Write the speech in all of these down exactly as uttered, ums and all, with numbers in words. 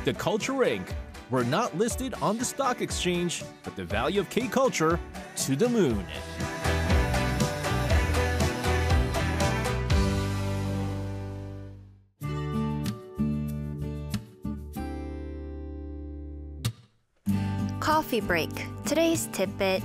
to Culture Incorporated. We're not listed on the stock exchange, but the value of K-Culture to the moon. Coffee break. Today's tidbit.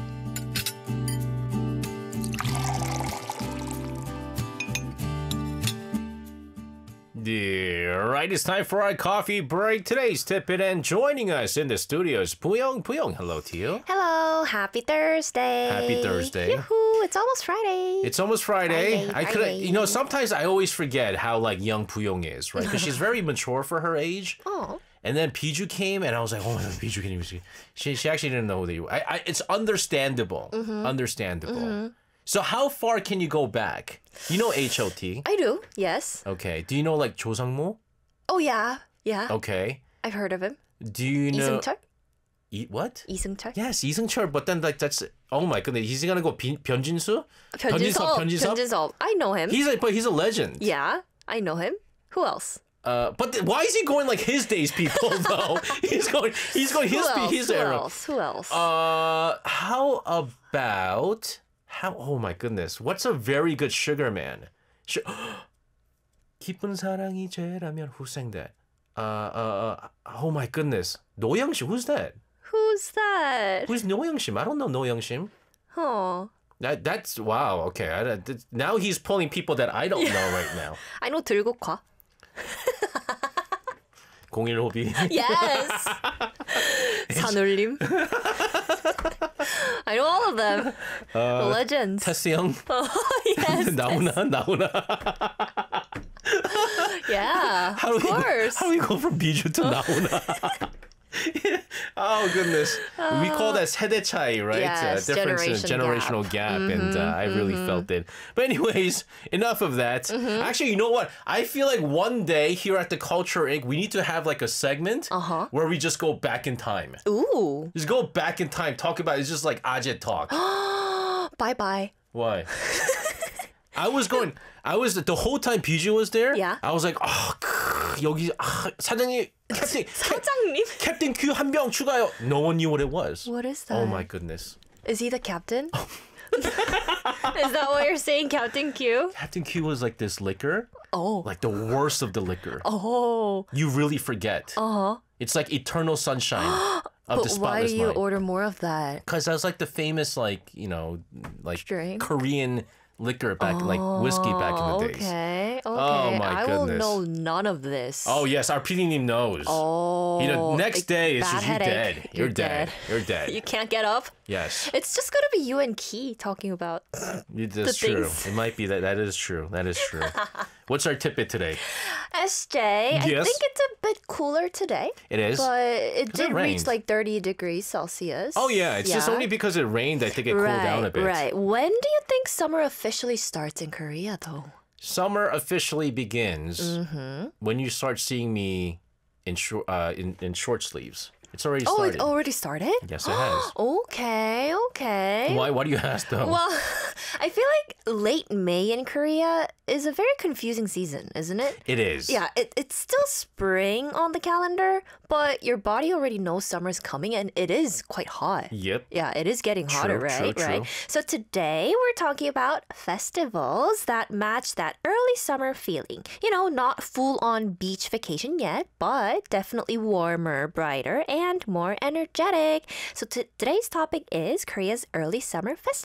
Yeah, right, it's time for our coffee break. Today's tidbit, and joining us in the studio is Puyong. Puyong, hello to you. Hello, happy Thursday. Happy Thursday. Yoo-hoo, it's almost Friday. It's almost Friday. Friday, I could, Friday. you know, sometimes I always forget how like young Puyong is, right? Because she's very mature for her age. Oh. And then Piju came, and I was like, "Oh my God, Piju came!" She she actually didn't know who they were. I, I, it's understandable, mm-hmm. understandable. Mm-hmm. So how far can you go back? You know H O T. I do, yes. Okay. Do you know like Jo Sang-mo? Oh, yeah, yeah. Okay. I've heard of him. Do you know? 이승철? E what? 이승철? Yes, 이승철. But then like that's oh my goodness, he's gonna go 빈, 변진수? 변진섭. 변진섭? 변진섭. I know him. He's like, but he's a legend. Yeah, I know him. Who else? Uh, but th- why is he going like his days people though? he's going, he's going his Who else? his Who era. else? Who else? Uh, how about how? Oh my goodness, what's a very good sugar man? Sh- 깊은 사랑이 죄라면 who sang that? Uh, uh, uh, oh my goodness, 노영심. Who's that? Who's that? Who's 노영심? I don't know 노영심. Oh, That that's wow. Okay, I, that, now he's pulling people that I don't know right now. I know 들국화. 공일호비. Yes. 산울림. I know all of them. Uh, Legends. 태스형. Oh, yes. 나오나 나오나. Yeah, How of do we, course. How do we go from Biju to 나오나? Oh goodness, we call that 세대 차이, right? Yes, uh, difference in generation generational gap, gap. Mm-hmm, and uh, I really mm-hmm. felt it. But anyways, enough of that. Mm-hmm. Actually, you know what? I feel like one day here at the Culture Incorporated, we need to have like a segment Uh-huh. where we just go back in time. Ooh. Just go back in time, talk about it. It's just like 아재 talk. Bye bye. Why? I was going. I was the whole time Biju was there. Yeah. I was like, oh, 여기 아, 사장님, 캡틴, 사장님? 캡틴 Q 한 병 추가요. No one knew what it was. What is that? Oh my goodness. Is he the captain? Is that what you're saying, Captain Q? Captain Q was like this liquor, Oh. like the worst of the liquor. Oh. You really forget. Uh-huh. It's like eternal sunshine of the But why spotless do you mind. order more of that? Because that was like the famous, like you know, like Drink? Korean liquor back, like whiskey back in the days. Okay, okay. Oh, my I will goodness. know none of this. Oh yes, our P D name knows. Oh. You know, next like day it's bad just you headache. dead. You're, You're dead. dead. You're dead. You can't get up? Yes, It's just gonna be you and Key talking about. It- that's the true. things. It might be that. That is true. That is true. What's our tidbit today? S J, I Yes? think it's a bit cooler today. It is. But it did it reach rained. like thirty degrees Celsius. Oh yeah, it's just Yeah. only because it rained. I think it cooled right, down a bit. Right. When do you think summer officially starts in Korea, though? Summer officially begins Mm-hmm. when you start seeing me in short uh, in, in short sleeves. It's already Oh, started. it already started? Yes, it has. Okay, okay. Why? Why do you ask though? Well, I feel like late May in Korea is a very confusing season, isn't it? It is. Yeah, it, it's still spring on the calendar, but your body already knows summer's coming and it is quite hot. Yep. Yeah, it is getting hotter, True, right? true, Right. true. So today we're talking about festivals that match that early summer feeling. You know, not full on beach vacation yet, but definitely warmer, brighter, and more energetic. So t- today's topic is Korea's early summer festivals.